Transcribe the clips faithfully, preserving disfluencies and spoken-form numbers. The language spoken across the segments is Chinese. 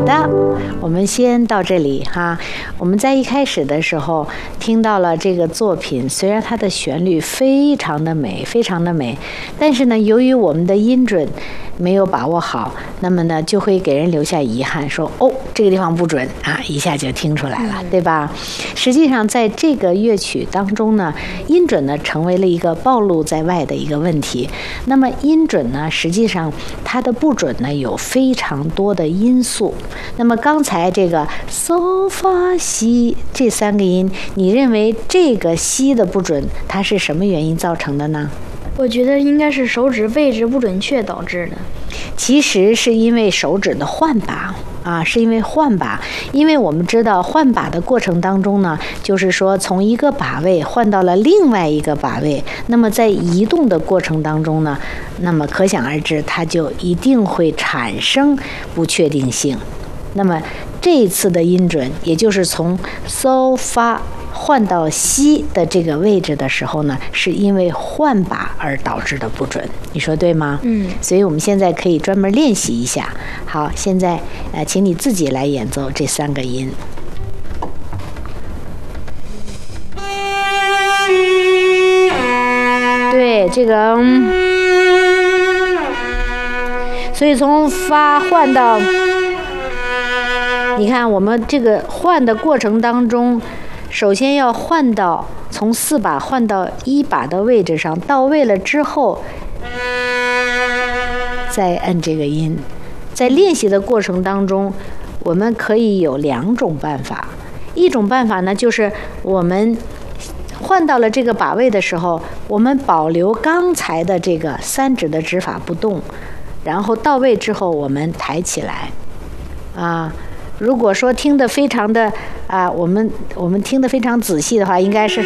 的，我们先到这里哈。我们在一开始的时候听到了这个作品，虽然它的旋律非常的美，非常的美，但是呢，由于我们的音准没有把握好，那么呢，就会给人留下遗憾，说哦，这个地方不准啊，一下就听出来了，对吧？实际上，在这个乐曲当中呢，音准呢成为了一个暴露在外的一个问题。那么音准呢，实际上它的不准呢有非常多的因素。那么刚才这个嗦发西这三个音，你认为这个西的不准，它是什么原因造成的呢？ 我觉得应该是手指位置不准确导致的。 其实是因为手指的换把啊，是因为换把。因为我们知道换把的过程当中呢，就是说从一个把位换到了另外一个把位，那么在移动的过程当中呢，那么可想而知，它就一定会产生不确定性。那么这一次的音准，也就是从嗦发换到西的这个位置的时候呢，是因为换把而导致的不准，你说对吗？ 嗯。 所以我们现在可以专门练习一下。好，现在呃，请你自己来演奏这三个音。对，这个，嗯、所以从发换到。你看，我们这个换的过程当中，首先要换到从四把换到一把的位置上，到位了之后，再按这个音。在练习的过程当中，我们可以有两种办法。一种办法呢，就是我们换到了这个把位的时候，我们保留刚才的这个三指的指法不动，然后到位之后我们抬起来，啊。如果说听得非常的啊，我们我们听得非常仔细的话，应该是，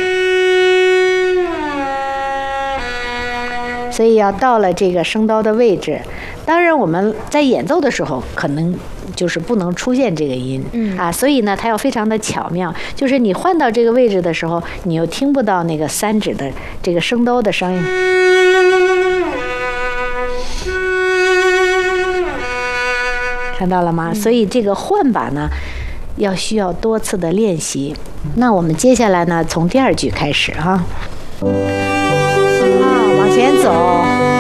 所以要到了这个升刀的位置。当然我们在演奏的时候，可能就是不能出现这个音， 嗯啊，所以呢，它要非常的巧妙。就是你换到这个位置的时候，你又听不到那个三指的这个升刀的声音。看到了吗？所以这个换把呢，要需要多次的练习。那我们接下来呢，从第二句开始哈，啊，往前走。